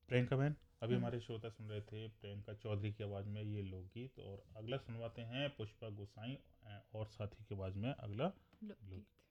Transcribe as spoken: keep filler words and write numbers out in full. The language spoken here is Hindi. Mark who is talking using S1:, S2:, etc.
S1: प्रियंका बहन, अभी
S2: हम्म।
S1: हमारे श्रोता सुन रहे थे प्रियंका चौधरी की आवाज़ में ये लोकगीत, और अगला सुनवाते हैं पुष्पा गोसाई अ, और साथी की आवाज़ में अगला
S2: लोकगीत।
S1: लोकगीत।